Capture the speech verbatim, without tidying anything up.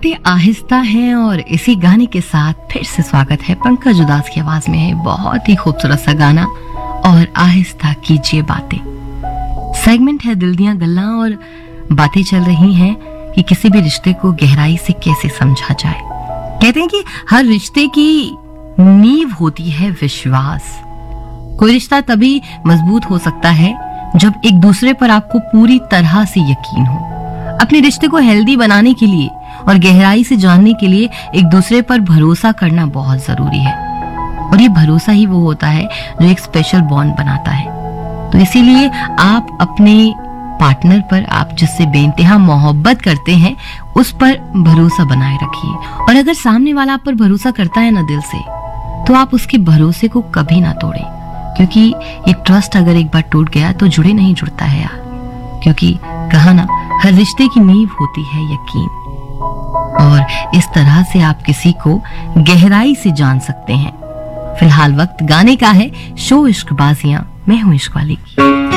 बातें आहिस्ता हैं और इसी गाने के साथ फिर से स्वागत है। पंकज उदास की आवाज में है बहुत ही खूबसूरत सा गाना और आहिस्ता कीजिए बातें। सेगमेंट है दिल दियां गल्लां और बातें चल रही हैं कि किसी भी रिश्ते को गहराई से कैसे समझा जाए। कहते हैं कि हर रिश्ते की नींव होती है विश्वास। कोई रिश्ता तभी मजबूत हो सकता है जब एक दूसरे पर आपको पूरी तरह से यकीन हो। अपने रिश्ते को हेल्दी बनाने के लिए और गहराई से जानने के लिए एक दूसरे पर भरोसा करना बहुत जरूरी है और ये भरोसा ही वो होता है जो एक स्पेशल बॉन्ड बनाता है। तो इसीलिए आप अपने पार्टनर पर, आप जिससे बेइंतहा मोहब्बत करते हैं, उस पर भरोसा बनाए रखिए। और अगर सामने वाला आप पर भरोसा करता है ना दिल से, तो आप उसके भरोसे को कभी ना तोड़ें, क्योंकि ये ट्रस्ट अगर एक बार टूट गया तो जुड़े नहीं जुड़ता है यार। क्योंकि कहा ना, हर रिश्ते की नींव होती है यकीन। और इस तरह से आप किसी को गहराई से जान सकते हैं। फिलहाल वक्त गाने का है, शो इश्क बाजियां, मैं हूं इश्क वाली की।